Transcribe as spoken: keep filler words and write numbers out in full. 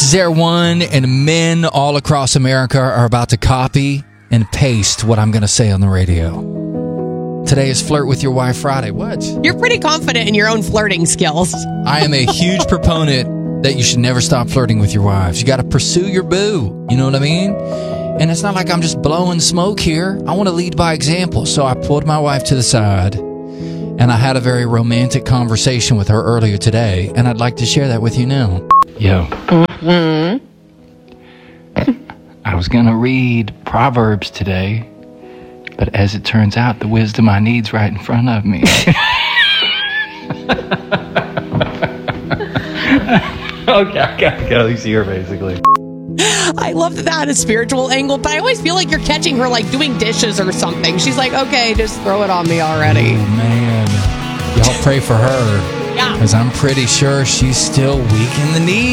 X zero one and men all across America are about to copy and paste what I'm going to say on the radio. Today is Flirt with Your Wife Friday. What? You're pretty confident in your own flirting skills. I am a huge proponent that you should never stop flirting with your wives. You got to pursue your boo. You know what I mean? And it's not like I'm just blowing smoke here. I want to lead by example. So I pulled my wife to the side, and I had a very romantic conversation with her earlier today, and I'd like to share that with you now. Yo. Mm-hmm. I was going to read Proverbs today, but as it turns out, the wisdom I need's right in front of me. Okay, I gotta go. You see her, basically. I love that that had a spiritual angle, but I always feel like you're catching her like doing dishes or something. She's like, okay, just throw it on me already. Oh, man. Y'all pray for her. Yeah. Because I'm pretty sure she's still weak in the knees.